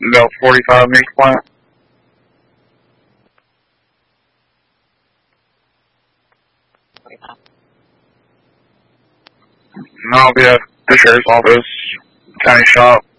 Belt 45 mink plant. And I'll be at the sheriff's office, county shop,